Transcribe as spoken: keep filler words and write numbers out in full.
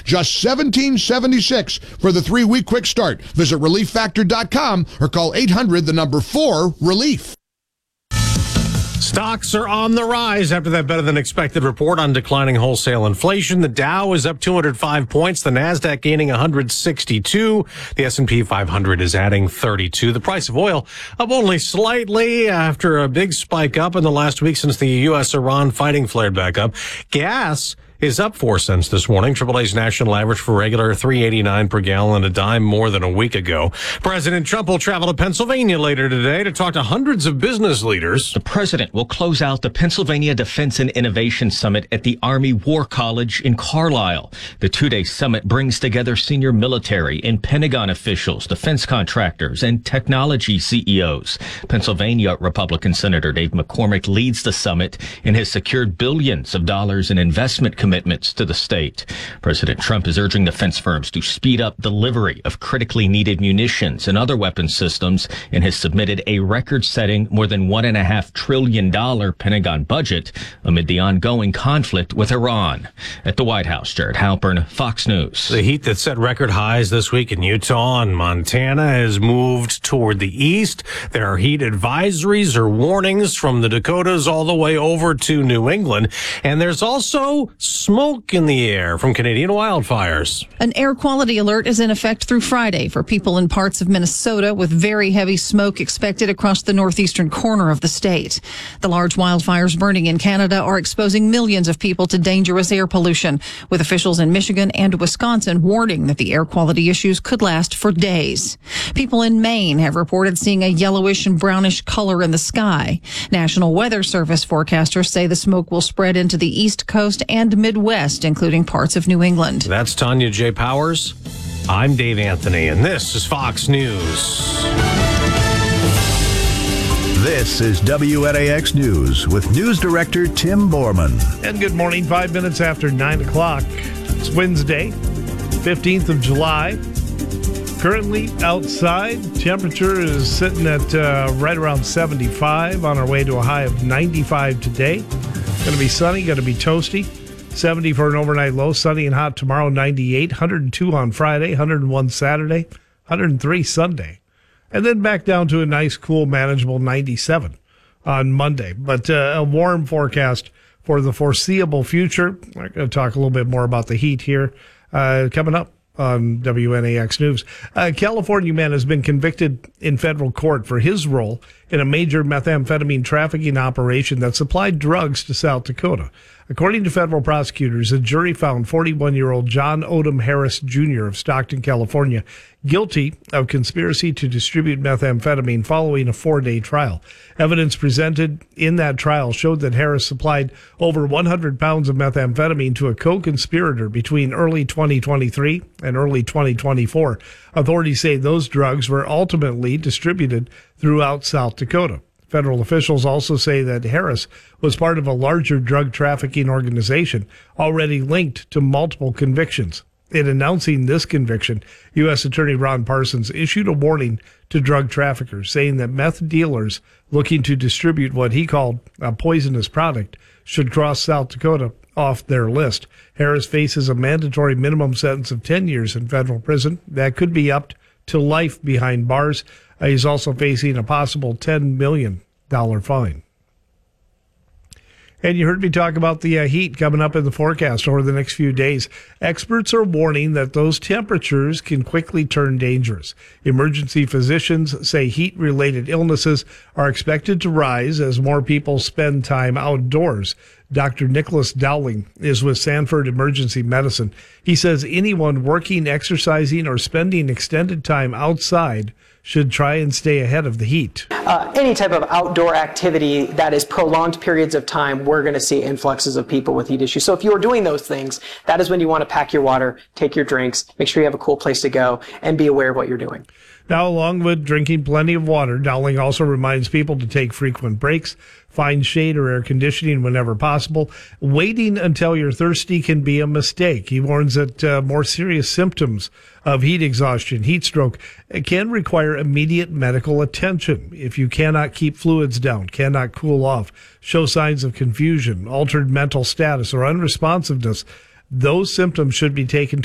Just seventeen seventy-six for the three-week quick start. Visit relief factor dot com or call eight hundred, the number four, relief. Stocks are on the rise after that better-than-expected report on declining wholesale inflation. The Dow is up two hundred five points. The Nasdaq gaining one hundred sixty-two. The S and P five hundred is adding thirty-two. The price of oil up only slightly after a big spike up in the last week since the U S Iran fighting flared back up. Gas is up four cents this morning. Triple A's national average for regular three eighty-nine per gallon, a dime more than a week ago. President Trump will travel to Pennsylvania later today to talk to hundreds of business leaders. The president will close out the Pennsylvania Defense and Innovation Summit at the Army War College in Carlisle. The two-day summit brings together senior military and Pentagon officials, defense contractors, and technology C E Os. Pennsylvania Republican Senator Dave McCormick leads the summit and has secured billions of dollars in investment commitments to the state. President Trump is urging defense firms to speed up delivery of critically needed munitions and other weapons systems and has submitted a record-setting more than one and a half trillion dollar Pentagon budget amid the ongoing conflict with Iran. At the White House, Jared Halpern, Fox News. The heat that set record highs this week in Utah and Montana has moved toward the east. There are heat advisories or warnings from the Dakotas all the way over to New England. And there's also smoke in the air from Canadian wildfires. An air quality alert is in effect through Friday for people in parts of Minnesota, with very heavy smoke expected across the northeastern corner of the state. The large wildfires burning in Canada are exposing millions of people to dangerous air pollution, with officials in Michigan and Wisconsin warning that the air quality issues could last for days. People in Maine have reported seeing a yellowish and brownish color in the sky. National Weather Service forecasters say the smoke will spread into the East Coast and Midwest, including parts of New England. That's Tanya J. Powers. I'm Dave Anthony, and this is Fox News. This is W N A X News with News Director Tim Borman. And good morning, five minutes after nine o'clock. It's Wednesday, fifteenth of July. Currently outside, temperature is sitting at uh, right around seventy-five, on our way to a high of ninety-five today. Going to be sunny, going to be toasty. seventy for an overnight low, sunny and hot tomorrow, ninety-eight. one hundred two on Friday, one hundred one Saturday, one hundred three Sunday. And then back down to a nice, cool, manageable ninety-seven on Monday. But uh, a warm forecast for the foreseeable future. I'm going to talk a little bit more about the heat here uh, coming up on W N A X News. A California man has been convicted in federal court for his role in a major methamphetamine trafficking operation that supplied drugs to South Dakota. According to federal prosecutors, a jury found forty-one-year-old John Odom Harris Junior of Stockton, California, guilty of conspiracy to distribute methamphetamine following a four-day trial. Evidence presented in that trial showed that Harris supplied over one hundred pounds of methamphetamine to a co-conspirator between early twenty twenty-three and early twenty twenty-four. Authorities say those drugs were ultimately distributed throughout South Dakota. Federal officials also say that Harris was part of a larger drug trafficking organization already linked to multiple convictions. In announcing this conviction, U S Attorney Ron Parsons issued a warning to drug traffickers, saying that meth dealers looking to distribute what he called a poisonous product should cross South Dakota off their list. Harris faces a mandatory minimum sentence of ten years in federal prison. That could be up to life behind bars. Uh, he's also facing a possible ten million dollars fine. And you heard me talk about the uh, heat coming up in the forecast over the next few days. Experts are warning that those temperatures can quickly turn dangerous. Emergency physicians say heat-related illnesses are expected to rise as more people spend time outdoors. Doctor Nicholas Dowling is with Sanford Emergency Medicine. He says anyone working, exercising, or spending extended time outside should try and stay ahead of the heat. Uh, any type of outdoor activity that is prolonged periods of time, we're going to see influxes of people with heat issues. So if you are doing those things, that is when you want to pack your water, take your drinks, make sure you have a cool place to go, and be aware of what you're doing. Now, along with drinking plenty of water, Dowling also reminds people to take frequent breaks, find shade or air conditioning whenever possible. Waiting until you're thirsty can be a mistake. He warns that uh, more serious symptoms of heat exhaustion, heat stroke, can require immediate medical attention. If you cannot keep fluids down, cannot cool off, show signs of confusion, altered mental status, or unresponsiveness, those symptoms should be taken